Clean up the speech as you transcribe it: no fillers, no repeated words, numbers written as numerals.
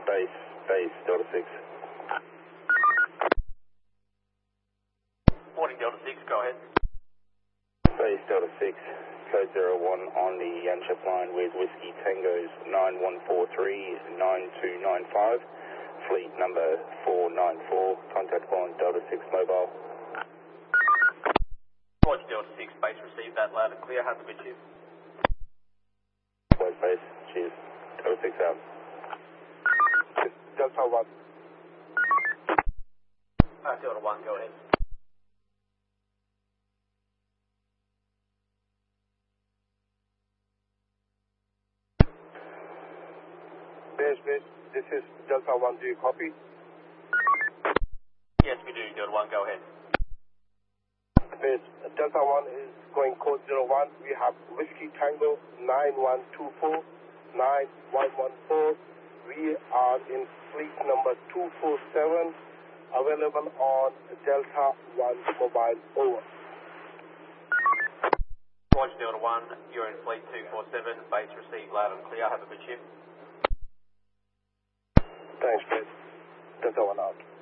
Base Delta 6. Morning, Delta 6, go ahead. Base Delta 6, code 01 on the Yanchep line with Whiskey Tango's 9143-9295, fleet number 494, contact on Delta 6 mobile. Roger, Delta 6, base received that loud and clear, have a good shift. West base, cheers. Delta 6 out. Delta 1. Delta 1, go ahead. Base, this is Delta 1, do you copy? Yes, we do, Delta 1, go ahead. Base, Delta 1 is going code 01. We have Whiskey Tango 9124-9114. We are in fleet number 247, available on Delta 1 mobile, over. Roger, Delta 1, you're in fleet 247, base received loud and clear, have a good shift. Thanks, Base. Delta 1 out.